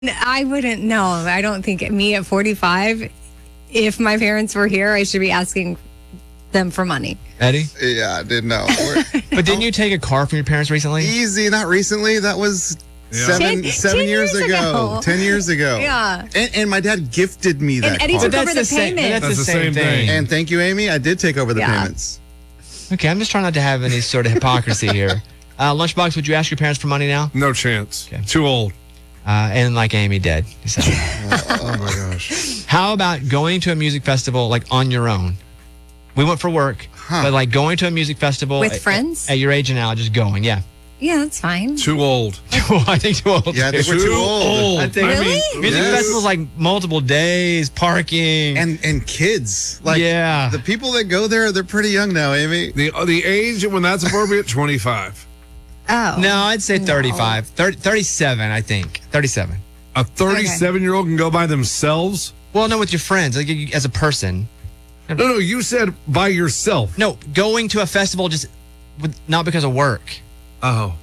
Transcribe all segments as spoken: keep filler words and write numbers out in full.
I wouldn't know. I don't think me at forty-five, if my parents were here, I should be asking them for money. Eddie? Yeah, I didn't know. But didn't you take a car from your parents recently? Easy, not recently. That was Yeah. seven Ten- seven ten years, years ago. ago. Ten years ago. Yeah. And, and my dad gifted me that And Eddie car. took But over that's the the same- payment. but That's the same thing. And thank you, Amy. I did take over the Yeah. payments. Okay, I'm just trying not to have any sort of hypocrisy here. Uh, Lunchbox, would you ask your parents for money now? No chance. Okay. Too old. Uh, and like Amy did. So, Oh my gosh. how about going to a music festival like on your own? We went for work, Huh. but like going to a music festival With at- friends? at, your age and now, just going. Yeah, Yeah, that's fine. Too old. I think too old. Yeah, I think too. we're too old. I think Really? music Yes. festivals like multiple days, parking. And and kids. Like Yeah. the people that go there, they're pretty young now, Amy. The the age when that's appropriate, twenty-five. Oh. no, I'd say No. thirty-five, thirty, thirty-seven. I think thirty-seven. A thirty-seven year old can go by themselves? Well, no, with your friends, like you- as a person. No, no, you said by yourself. No, going to a festival just with, not because of work. Oh.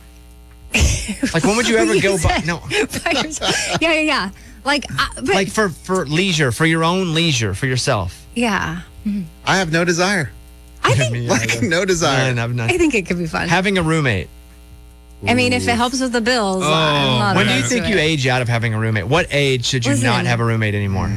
Like when would you ever You go by? said- No, yeah, yeah, yeah. Like, uh, but, like for for leisure, for your own leisure, for yourself. yeah. I have no desire. I think Like no desire. None, I've none. I think it could be fun. Having a roommate. I mean, if it helps with the bills, Oh, I'm not When do you opposed think to you it. age out of having a roommate? What age should you Listen. not have a roommate anymore?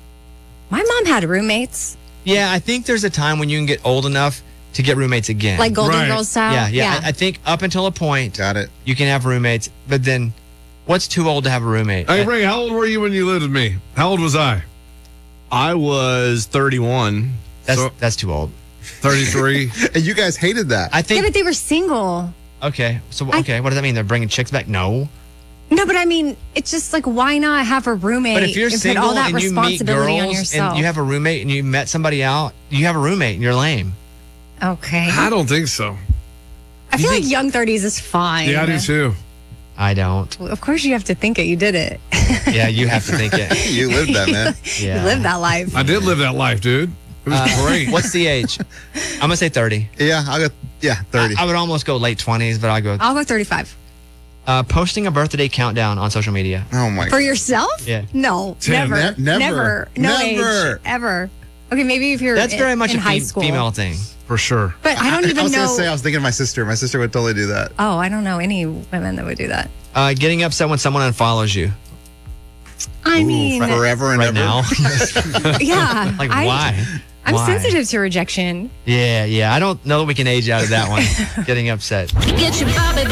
My mom had roommates, Yeah, I think there's a time when you can get old enough to get roommates again. like Golden Right. Girls style. yeah, yeah. I, I think up until a point Got it. you can have roommates, but then what's too old to have a roommate? Hey, Ray, how old were you when you lived with me? How old was I? I was thirty-one. that's so- that's too old. thirty-three. And you guys hated that. I yeah, think. but they were single. Okay, so I- okay, what does that mean? They're bringing chicks back? No. No, but I mean, it's just like, why not have a roommate But if you're and put single all that and you meet responsibility on girls yourself? and you have a roommate and you met somebody out, you have a roommate and you're lame. okay. I don't think so. I feel like young thirties is fine. Yeah, I do too. I don't. Of course, you have to think it. You did it. Yeah, you have to think it. You lived that, man. Yeah. You lived that life. I did live that life, dude. It was Uh, great. What's the age? I'm gonna say thirty. Yeah, I'll go. Yeah, thirty. I, I would almost go late twenties, but I'll go. I'll go thirty-five. Uh, posting a birthday countdown on social media. oh my. For yourself? Yeah. No, Tim, never, ne- never. never, no Never. age, ever. Okay, maybe if you're That's in, very much in a high fe- school. female thing. For sure. But I don't I, even I was know. gonna say I was thinking of my sister. My sister would totally do that. oh, I don't know any women that would do that. Uh, getting upset when someone unfollows you I mean, Forever and right ever. now. yeah. Like I, why? I'm Why? sensitive to rejection. Yeah, yeah. I don't know that we can age out of that one. Getting upset. Get your Bobby